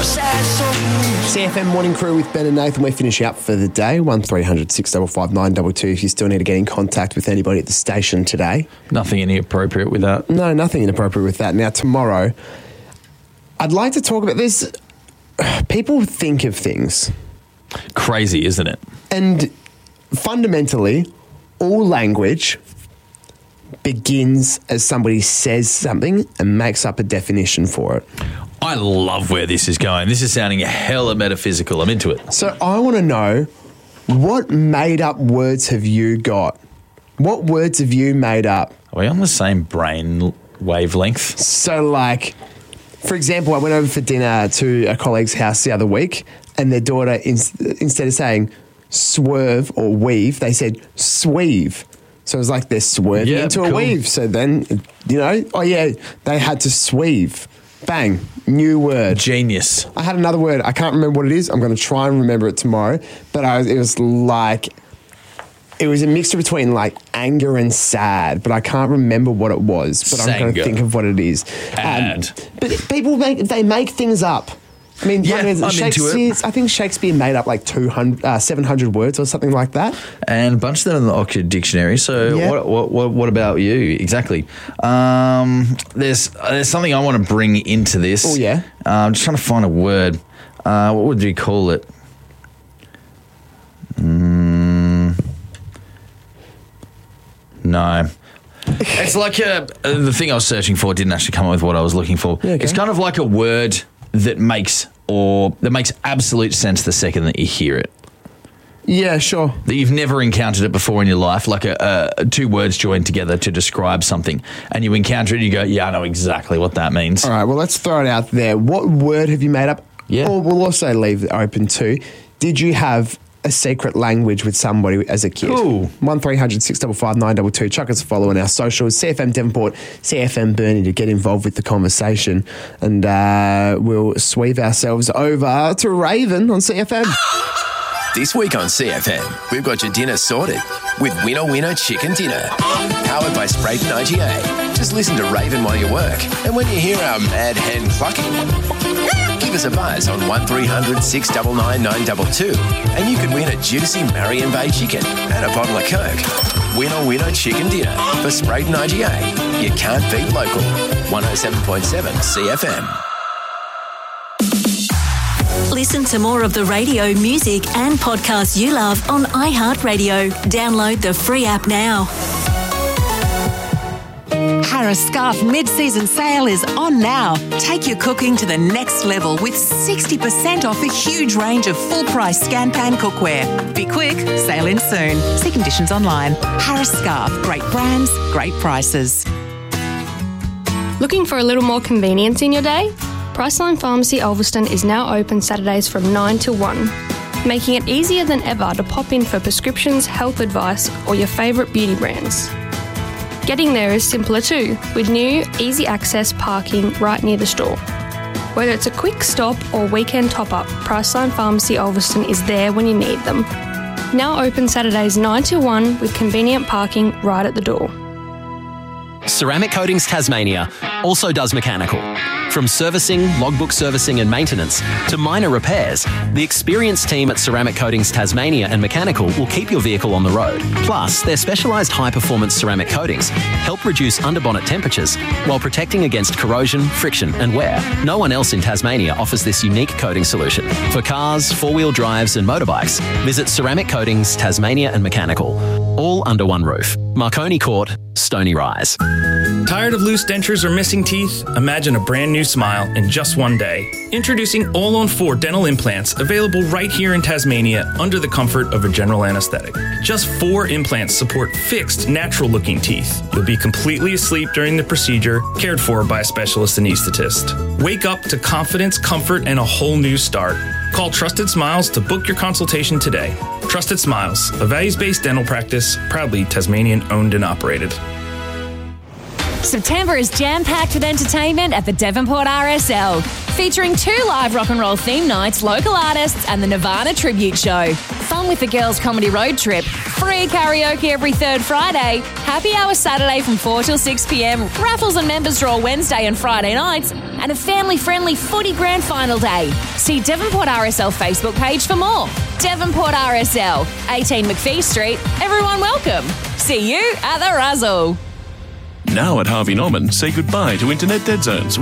CFM Morning Crew with Ben and Nathan. We're finishing up for the day. 1300 655 922 if you still need to get in contact with anybody at the station today. Nothing inappropriate with that. No, nothing inappropriate with that. Now, tomorrow, I'd like to talk about this. People think of things. Crazy, isn't it? And fundamentally, all language begins as somebody says something and makes up a definition for it. I love where this is going. This is sounding hella metaphysical. I'm into it. So I want to know, what made-up words have you got? What words have you made up? Are we on the same brain wavelength? So, like, for example, I went over for dinner to a colleague's house the other week, and their daughter, instead of saying swerve or weave, they said sweeve. So it was like they're swerving into a weave. So then, they had to sweeve. Bang, new word. Genius. I had another word. I can't remember what it is. I'm going to try and remember it tomorrow. But it was a mixture between like anger and sad, but I can't remember what it was. But I'm going to think of what it is. But people make things up. I mean, I'm into it. I think Shakespeare made up like 700 words or something like that. And a bunch of them in the Oxford Dictionary. So what about you? Exactly. There's something I want to bring into this. Oh, yeah? I'm just trying to find a word. What would you call it? No. It's like the thing I was searching for didn't actually come up with what I was looking for. Yeah, okay. It's kind of like a word that makes absolute sense the second that you hear it. Yeah, sure. That you've never encountered it before in your life, like two words joined together to describe something, and you encounter it and you go, yeah, I know exactly what that means. All right, well, let's throw it out there. What word have you made up? Yeah. Or we'll also leave it open too. Did you have a secret language with somebody as a kid? Cool. 1300 655 922. Chuck us a follow on our socials. CFM Devonport, CFM Burnie to get involved with the conversation. And we'll sweave ourselves over to Raven on CFM. This week on CFM, we've got your dinner sorted with Winner Chicken Dinner. Powered by Sprayton IGA. Just listen to Raven while you work. And when you hear our mad hen clucking, give us a buzz on 1300 699 922 and you could win a juicy Marion Bay chicken and a bottle of Coke. Winner Chicken Dinner for Sprayton IGA. You can't beat local. 107.7 CFM. Listen to more of the radio, music and podcasts you love on iHeartRadio. Download the free app now. Harris Scarf mid-season sale is on now. Take your cooking to the next level with 60% off a huge range of full-price scan-pan cookware. Be quick, sale in soon. See conditions online. Harris Scarf, great brands, great prices. Looking for a little more convenience in your day? Priceline Pharmacy Ulverston is now open Saturdays from 9 till 1, making it easier than ever to pop in for prescriptions, health advice or your favourite beauty brands. Getting there is simpler too, with new, easy access parking right near the store. Whether it's a quick stop or weekend top-up, Priceline Pharmacy Ulverston is there when you need them. Now open Saturdays 9 till 1 with convenient parking right at the door. Ceramic Coatings Tasmania also does mechanical. From servicing, logbook servicing and maintenance to minor repairs, the experienced team at Ceramic Coatings Tasmania and Mechanical will keep your vehicle on the road. Plus, their specialised high-performance ceramic coatings help reduce underbonnet temperatures while protecting against corrosion, friction and wear. No one else in Tasmania offers this unique coating solution. For cars, four-wheel drives and motorbikes, visit Ceramic Coatings Tasmania and Mechanical. All under one roof. Marconi Court, Stony Rise. Tired of loose dentures or missing teeth? Imagine a brand new smile in just one day. Introducing All-on-4 dental implants, available right here in Tasmania under the comfort of a general anesthetic. Just 4 implants support fixed, natural-looking teeth. You'll be completely asleep during the procedure, cared for by a specialist anesthetist. Wake up to confidence, comfort, and a whole new start. Call Trusted Smiles to book your consultation today. Trusted Smiles, a values-based dental practice, proudly Tasmanian owned and operated. September is jam-packed with entertainment at the Devonport RSL. featuring 2 live rock and roll theme nights, local artists, and the Nirvana tribute show. Fun with the girls' comedy road trip, free karaoke every 3rd Friday, happy hour Saturday from 4 till 6 p.m, raffles and members draw Wednesday and Friday nights, and a family-friendly footy grand final day. See Devonport RSL Facebook page for more. Devonport RSL, 18 McPhee Street. Everyone welcome. See you at the Razzle. Now at Harvey Norman, say goodbye to internet dead zones